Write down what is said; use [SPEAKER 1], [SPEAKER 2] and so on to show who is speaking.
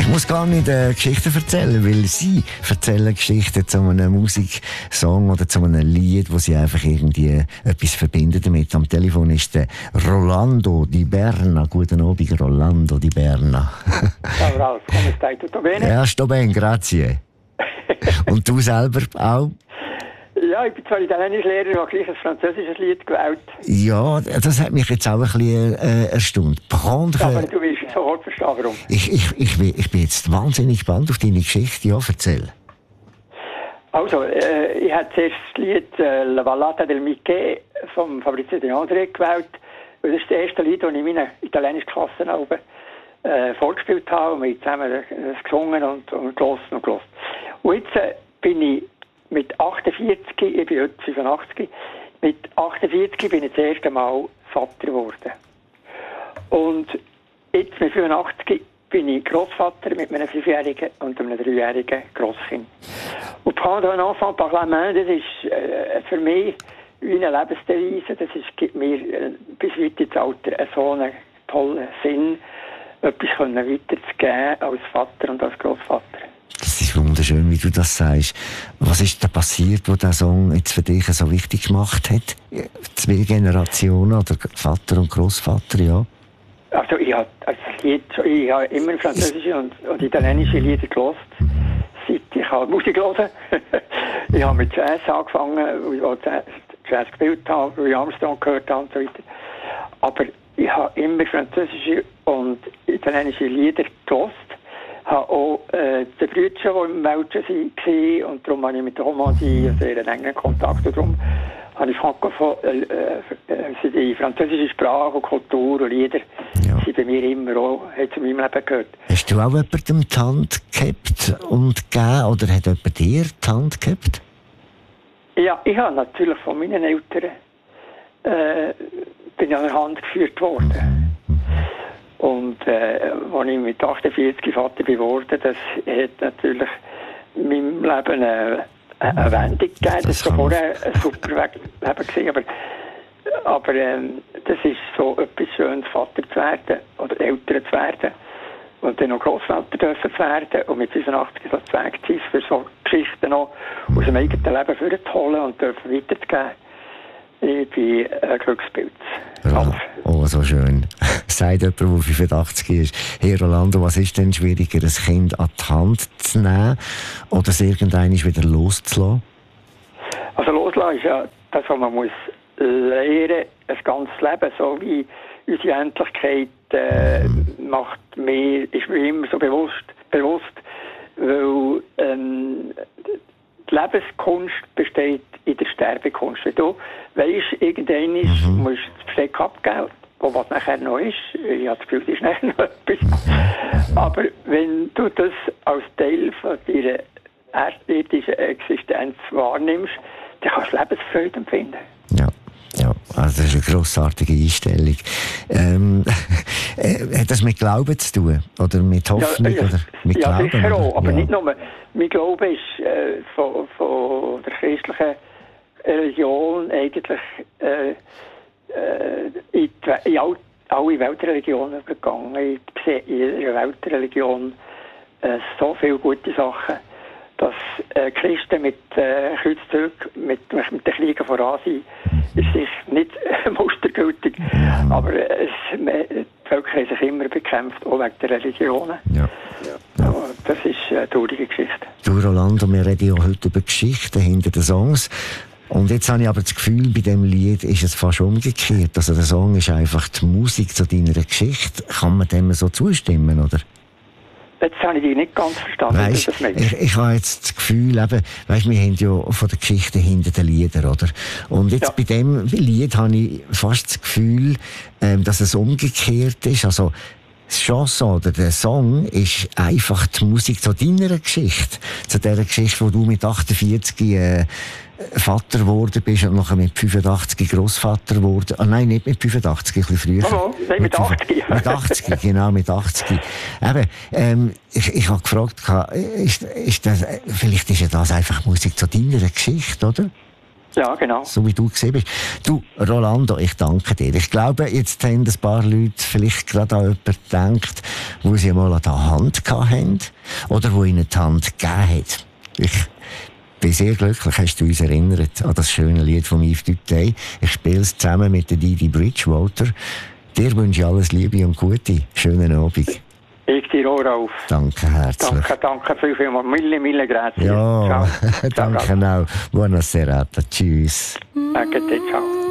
[SPEAKER 1] Ich muss gar nicht Geschichten erzählen, weil sie erzählen Geschichten zu einem Musiksong oder zu einem Lied, wo sie einfach irgendwie etwas verbinden damit. Am Telefon ist der Rolando Di Berna. Guten Abend, Rolando Di Berna.
[SPEAKER 2] Ciao Ralf, come stai? Tutto bene?
[SPEAKER 1] Ja, sto bene, grazie. Und du selber auch?
[SPEAKER 2] Ja, ich bin zwar Italienischlehrer, aber gleich ein französisches Lied gewählt.
[SPEAKER 1] Ja, das hat mich jetzt auch ein bisschen erstaunt.
[SPEAKER 2] Ja, aber du wirst sofort verstehen, warum.
[SPEAKER 1] Ich bin jetzt wahnsinnig gespannt auf deine Geschichte. Ja, erzähl.
[SPEAKER 2] Also, ich habe zuerst das Lied «La Ballata del Michè» von Fabrizio De André gewählt. Das ist das erste Lied, das ich in meinen italienischen Klassen vorgespielt habe. Und wir haben zusammen das gesungen und gehört und gehört. Und jetzt bin ich mit 48, ich bin heute 85, mit 48 bin ich das erste Mal Vater geworden. Und jetzt mit 85 bin ich Großvater mit einem 5-jährigen und einem 3-jährigen Grosskind. Und «Prendre un enfant par la main», das ist für mich wie eine Lebensdevise, das gibt mir bis weit ins Alter so einen tollen Sinn, etwas weiterzugeben als Vater und als Großvater.
[SPEAKER 1] Das ist wunderschön, wie du das sagst. Was ist da passiert, wo der Song jetzt für dich so wichtig gemacht hat? 2 Generationen oder Vater und Großvater, ja?
[SPEAKER 2] Also ich habe immer französische und italienische Lieder gehört, seit ich Musik höre. Ich habe mit Jazz angefangen, wo ich Jazz gespielt habe, Louis Armstrong gehört habe und so weiter. Aber ich habe immer französische und italienische Lieder gehört. Ich habe auch die Brüder, die im Welschen waren, und darum habe ich mit der Romandie einen sehr engen Kontakt. Und darum habe ich die französische Sprache und Kultur und Lieder sind bei mir immer auch, hat zu meinem Leben gehört.
[SPEAKER 1] Hast du auch jemandem die Hand gehabt und gegeben, oder hat jemand dir die Hand gehabt?
[SPEAKER 2] Ja, ich habe natürlich von meinen Eltern bin an der Hand geführt worden. Und als ich mit 48 Vater geworden, das hat natürlich in meinem Leben eine Wendung gegeben. Das war vorher ein super Leben gewesen, aber das ist so etwas Schönes, Vater zu werden oder Eltern zu werden und dann noch Großvater dürfen zu werden und mit 85 so Zweig zu sein, für so Geschichten noch aus dem eigenen Leben vorzuholen und dürfen weiterzugeben. Ich bin ein Glückspilz.
[SPEAKER 1] Oh, so schön. Sagt jemand, der 85 ist, hey Rolando, was ist denn schwieriger, ein Kind an die Hand zu nehmen oder es irgendwann wieder loszulassen?
[SPEAKER 2] Also loslassen ist ja das, was man muss lernen, ein ganzes Leben, so wie unsere Endlichkeit ist mir immer so bewusst, weil die Lebenskunst besteht in der Sterbekunst. Wenn du weisst, irgendwann musst du das Versteck abgeben, was nachher noch ist. Ich habe das Gefühl, es ist nachher noch etwas. Aber wenn du das als Teil von deiner erdirdischen Existenz wahrnimmst, dann kannst du Lebensfreude empfinden.
[SPEAKER 1] Ja, also das ist eine grossartige Einstellung. Hat das mit Glauben zu tun? Oder mit Hoffnung? Oder mit Glauben?
[SPEAKER 2] Ja, sicher auch. Aber nicht nur. Mein Glaube ist von der christlichen Religion eigentlich in alle Weltreligionen übergegangen. Ich sehe in jeder Weltreligion so viele gute Sachen, dass Christen mit Kreuzzug, mit den Kriegen voran sind, ist sicher nicht mustergültig, aber die Völker haben sich immer bekämpft, auch wegen der Religionen. Ja. Das ist eine traurige Geschichte.
[SPEAKER 1] Du, Rolando, wir reden ja heute über Geschichten hinter den Songs. Und jetzt habe ich aber das Gefühl, bei diesem Lied ist es fast umgekehrt. Also der Song ist einfach die Musik zu deiner Geschichte. Kann man dem so zustimmen, oder?
[SPEAKER 2] Jetzt habe ich dich nicht ganz verstanden.
[SPEAKER 1] Weißt, ich habe jetzt das Gefühl, eben, weißt, wir haben ja von der Geschichte hinter den Liedern, oder? Und jetzt bei dem Lied habe ich fast das Gefühl, dass es umgekehrt ist. Also, das Chanson oder der Song ist einfach die Musik zu deiner Geschichte. Zu dieser Geschichte, wo du mit 48 Vater geworden bist und nachher mit 85 Großvater geworden. Ah, nein, nicht mit 85, ein bisschen früher.
[SPEAKER 2] Nein, mit 80.
[SPEAKER 1] Mit 80, genau, mit 80. Eben, ich habe gefragt, vielleicht ist ja das einfach Musik zu deiner Geschichte, oder?
[SPEAKER 2] Ja, genau.
[SPEAKER 1] So wie du gesehen bist. Du, Rolando, ich danke dir. Ich glaube, jetzt haben ein paar Leute vielleicht gerade an jemanden gedacht, wo sie mal an der Hand hatten oder wo ihnen die Hand gegeben hat. Ich bin sehr glücklich, hast du uns erinnert an das schöne Lied von Yves Duteil. Ich spiele es zusammen mit der Didi Bridgewater. Dir wünsche ich alles Liebe und Gute. Schönen Abend.
[SPEAKER 2] Ich dir auch auf.
[SPEAKER 1] Danke herzlich.
[SPEAKER 2] Danke vielmals. Mille grazie.
[SPEAKER 1] Ja,
[SPEAKER 2] ciao.
[SPEAKER 1] danke auch. Buona serata. Tschüss.
[SPEAKER 2] Danke dir, ciao.